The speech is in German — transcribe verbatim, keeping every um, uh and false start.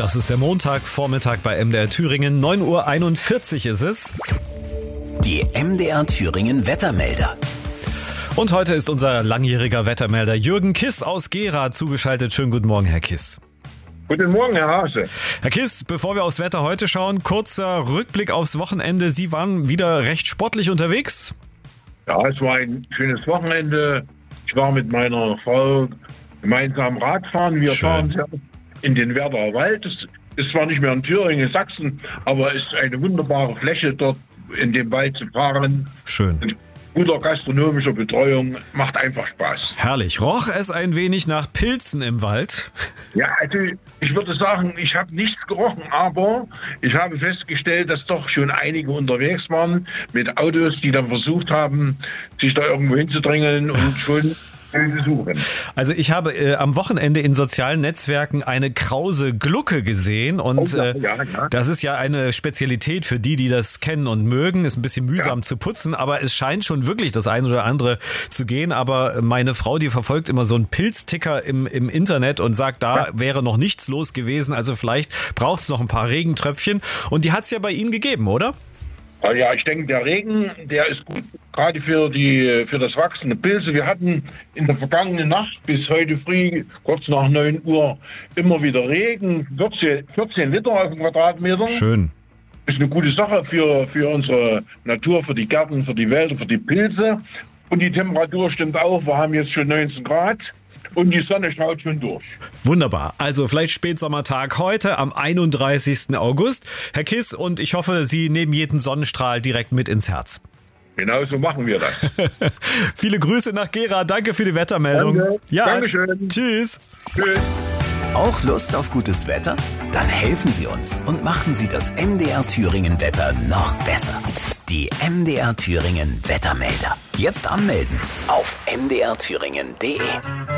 Das ist der Montagvormittag bei M D R Thüringen. neun Uhr einundvierzig ist es. Die M D R Thüringen Wettermelder. Und heute ist unser langjähriger Wettermelder Jürgen Kiss aus Gera zugeschaltet. Schönen guten Morgen, Herr Kiss. Guten Morgen, Herr Hase. Herr Kiss, bevor wir aufs Wetter heute schauen, kurzer Rückblick aufs Wochenende. Sie waren wieder recht sportlich unterwegs. Ja, es war ein schönes Wochenende. Ich war mit meiner Frau gemeinsam Radfahren. Wir Schön. fahren in den Werder Wald. Das ist zwar nicht mehr in Thüringen, Sachsen, aber es ist eine wunderbare Fläche, dort in dem Wald zu fahren. Schön. Mit guter gastronomischer Betreuung, macht einfach Spaß. Herrlich. Roch es ein wenig nach Pilzen im Wald? Ja, also ich würde sagen, ich habe nichts gerochen, aber ich habe festgestellt, dass doch schon einige unterwegs waren mit Autos, die dann versucht haben, sich da irgendwo hinzudrängeln und schon suchen. Also ich habe äh, am Wochenende in sozialen Netzwerken eine krause Glucke gesehen und Oh, ja, äh, ja, ja. das ist ja eine Spezialität für die, die das kennen und mögen. Ist ein bisschen mühsam Ja. zu putzen, aber es scheint schon wirklich das ein oder andere zu gehen. Aber meine Frau, die verfolgt immer so einen Pilzticker im, im Internet und sagt, da Ja. wäre noch nichts los gewesen. Also vielleicht braucht es noch ein paar Regentröpfchen. Und die hat es ja bei Ihnen gegeben, oder? Ja, ich denke, der Regen, der ist gut, gerade für die für das wachsende Pilze. Wir hatten in der vergangenen Nacht bis heute früh, kurz nach neun Uhr, immer wieder Regen, vierzehn, vierzehn Liter auf den Quadratmeter. Schön. Ist eine gute Sache für, für unsere Natur, für die Gärten, für die Wälder, für die Pilze. Und die Temperatur stimmt auch, wir haben jetzt schon neunzehn Grad. Und die Sonne schaut schon durch. Wunderbar. Also vielleicht Spätsommertag heute am einunddreißigsten August. Herr Kiss, und ich hoffe, Sie nehmen jeden Sonnenstrahl direkt mit ins Herz. Genau so machen wir das. Viele Grüße nach Gera. Danke für die Wettermeldung. Danke. Ja, Dankeschön. Tschüss. Tschüss. Auch Lust auf gutes Wetter? Dann helfen Sie uns und machen Sie das M D R Thüringen Wetter noch besser. Die M D R Thüringen Wettermelder. Jetzt anmelden auf m d r thüringen punkt d e.